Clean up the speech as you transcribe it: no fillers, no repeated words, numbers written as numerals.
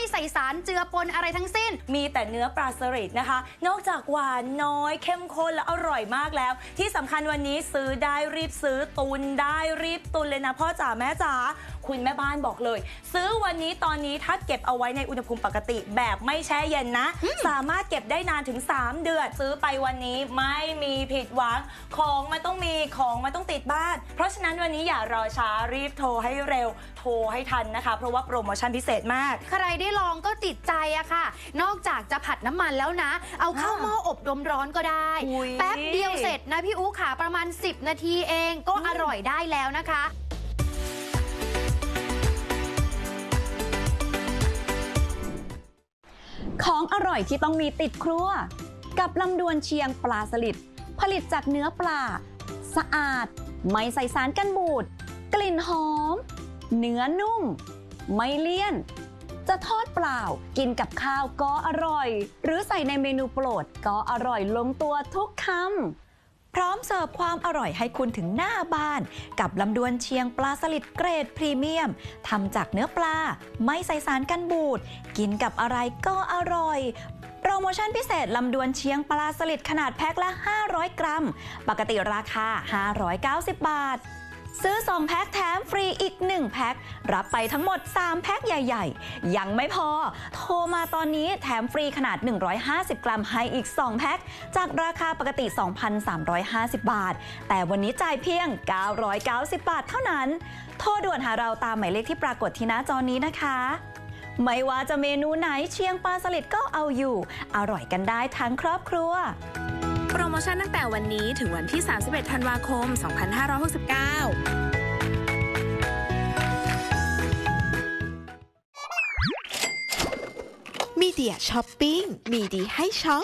ใส่สารเจือปนอะไรทั้งสิ้นมีแต่เนื้อปลาสลิดนะคะนอกจากหวานน้อยเข้มข้นและอร่อยมากแล้วที่สำคัญวันนี้ซื้อได้รีบซื้อตุนได้รีบตุนเลยนะพ่อจ๋าแม่จ๋าคุณแม่บ้านบอกเลยซื้อวันนี้ตอนนี้ถ้าเก็บเอาไว้ในอุณหภูมิปกติแบบไม่แช่เย็นนะสามารถเก็บได้นานถึง3เดือนซื้อไปวันนี้ไม่มีผิดหวังของมันต้องมีของมันต้องติดบ้านเพราะฉะนั้นวันนี้อย่ารอช้ารีบโทรให้เร็วโทรให้ทันนะคะเพราะว่าโปรโมชั่นพิเศษมากใครได้ลองก็ติดใจอะค่ะนอกจากจะผัดน้ำมันแล้วนะเอาเข้าหม้ออบลมร้อนก็ได้แป๊บเดียวเสร็จนะพี่อู๋ขาประมาณ10 นาทีเองก็อร่อยได้แล้วนะคะของอร่อยที่ต้องมีติดครัวกับลำดวนเชียงปลาสลิดผลิตจากเนื้อปลาสะอาดไม่ใส่สารกันบูดกลิ่นหอมเนื้อนุ่มไม่เลี่ยนจะทอดเปล่ากินกับข้าวก็อร่อยหรือใส่ในเมนูโปรดก็อร่อยลงตัวทุกคำพร้อมเสิร์ฟความอร่อยให้คุณถึงหน้าบ้านกับลำดวนเชียงปลาสลิดเกรดพรีเมียมทำจากเนื้อปลาไม่ใส่สารกันบูดกินกับอะไรก็อร่อยโปรโมชั่นพิเศษลำดวนเชียงปลาสลิดขนาดแพ็คละ500 กรัมปกติราคา590 บาทซื้อ2แพ็คแถมฟรีอีก1แพ็ครับไปทั้งหมด3แพ็คใหญ่ๆยังไม่พอโทรมาตอนนี้แถมฟรีขนาด150 กรัมให้อีก2แพ็คจากราคาปกติ 2,350 บาทแต่วันนี้จ่ายเพียง990 บาทเท่านั้นโทรด่วนหาเราตามหมายเลขที่ปรากฏที่หน้าจอนี้นะคะไม่ว่าจะเมนูไหนเชียงปลาสลิดก็เอาอยู่อร่อยกันได้ทั้งครอบครัวโปรโมชั่นตั้งแต่วันนี้ถึงวันที่31 ธันวาคม 2569 มีเดียช้อปปิ้งมีดีให้ช็อป